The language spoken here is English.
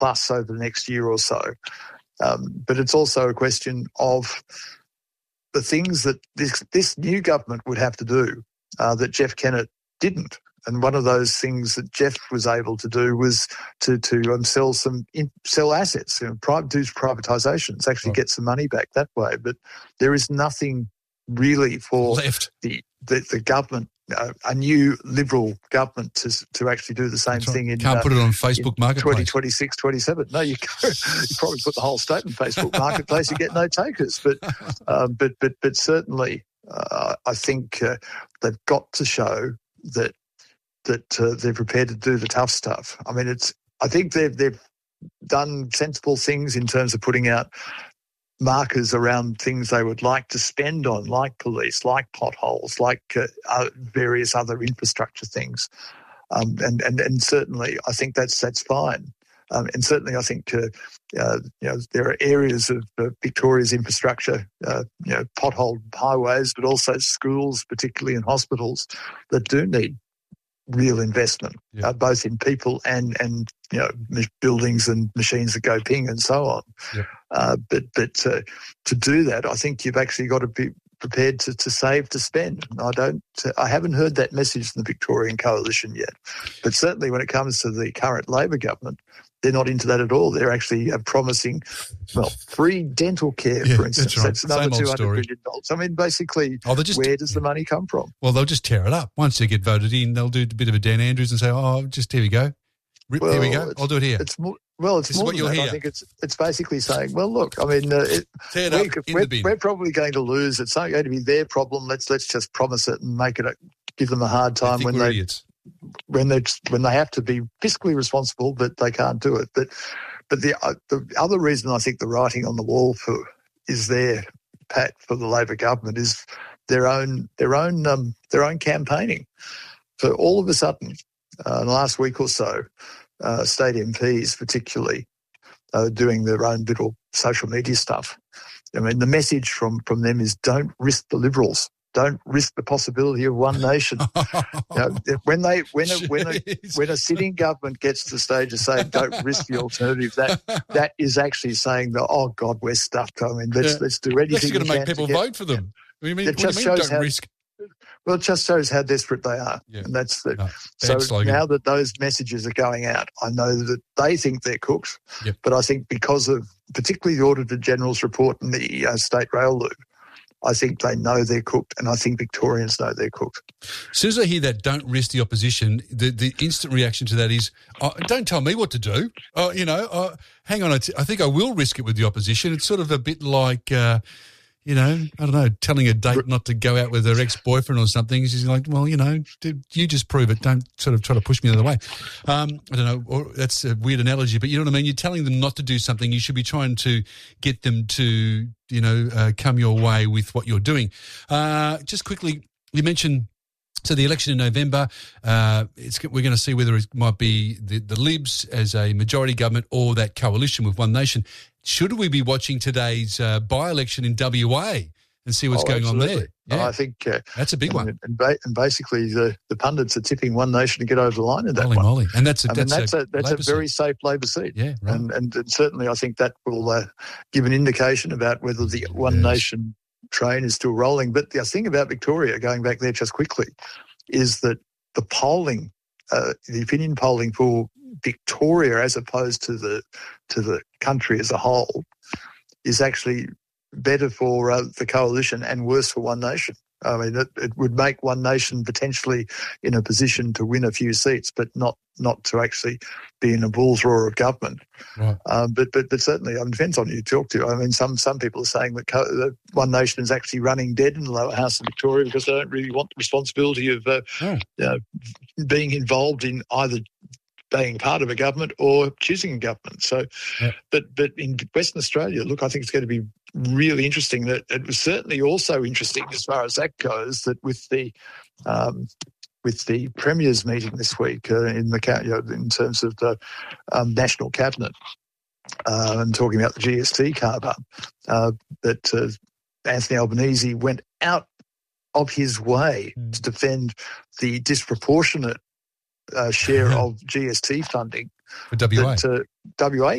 plus over the next year or so. But it's also a question of the things that this new government would have to do that Jeff Kennett didn't. And one of those things that Jeff was able to do was to sell assets, do privatisations, actually get some money back that way. But there is nothing really for the government, a new Liberal government, to actually do the same thing. Can't put it on Facebook Marketplace. 2026, 27. No, you probably put the whole state in Facebook Marketplace, you get no takers. But certainly, I think they've got to show that they're prepared to do the tough stuff. I mean, I think they've done sensible things in terms of putting out markers around things they would like to spend on, like police, like potholes, like various other infrastructure things. And certainly, I think that's fine. And certainly, I think there are areas of Victoria's infrastructure, pothole highways, but also schools, particularly in hospitals, that do need real investment, both in people and buildings and machines that go ping and so on. But to do that, I think you've actually got to be prepared to save to spend. I haven't heard that message from the Victorian Coalition yet. But certainly when it comes to the current Labor government, they're not into that at all. They're actually promising, free dental care, for instance. That's another $200 billion. I mean, basically, where does the money come from? Well, they'll just tear it up. Once they get voted in, they'll do a bit of a Dan Andrews and say, just here we go. Here we go. I'll do it here. It's more than that. I think it's basically saying, well, look, I mean, we're probably going to lose. It's not going to be their problem. Let's just promise it and give them a hard time when they have to be fiscally responsible, but they can't do it. But the other reason I think the writing on the wall is there, Pat, for the Labor government is their own campaigning. So all of a sudden, in the last week or so, state MPs particularly doing their own little social media stuff. I mean, the message from them is don't risk the Liberals. Don't risk the possibility of one nation. When a sitting government gets to the stage of saying don't risk the alternative, that is actually saying that, oh God, we're stuffed. I mean, let's do anything. It's going to make people vote for them. What do you mean don't risk? Well, it just shows how desperate they are, and that's so. Slogan. Now that those messages are going out, I know that they think they're cooked, but I think because of particularly the Auditor General's report and the State Rail Loop, I think they know they're cooked, and I think Victorians know they're cooked. As soon as I hear that, don't risk the opposition, the instant reaction to that is, don't tell me what to do. Hang on, I think I will risk it with the opposition. It's sort of a bit like, I don't know, telling a date not to go out with her ex-boyfriend or something. She's like, well, you just prove it. Don't sort of try to push me the other way. I don't know, or that's a weird analogy, but you know what I mean? You're telling them not to do something. You should be trying to get them to, come your way with what you're doing. Just quickly, you mentioned, so the election in November, we're going to see whether it might be the Libs as a majority government or that coalition with One Nation. Should we be watching today's by-election in WA and see what's going on there? Yeah. I think that's a big one. And basically, the pundits are tipping One Nation to get over the line in that one. Moly. And that's a very safe Labor seat. Yeah, right. And certainly, I think that will give an indication about whether the One Nation train is still rolling. But the thing about Victoria, going back there just quickly, is that the polling, the opinion polling for Victoria as opposed to the country as a whole, is actually better for the coalition and worse for One Nation. I mean, it would make One Nation potentially in a position to win a few seats, but not to actually be in a bull's roar of government. Right. But certainly, it depends on who you talk to. I mean, some people are saying that One Nation is actually running dead in the lower house of Victoria because they don't really want the responsibility of being involved in either being part of a government or choosing a government. So, but in Western Australia, look, I think it's going to be really interesting. That it was certainly also interesting as far as that goes, that with the Premier's meeting this week in terms of the National Cabinet and talking about the GST carve-up, that Anthony Albanese went out of his way to defend the disproportionate share of GST funding For WA. that WA